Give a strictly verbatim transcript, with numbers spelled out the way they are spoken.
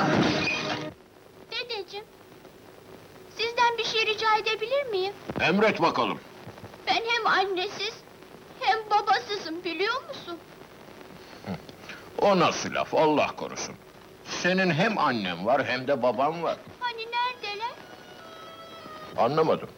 Dedeciğim, sizden bir şey rica edebilir miyim? Emret bakalım. Ben hem annesiz, hem babasızım, biliyor musun? O nasıl laf, Allah korusun! Senin hem annen var, hem de baban var. Hani neredeler? Anlamadım.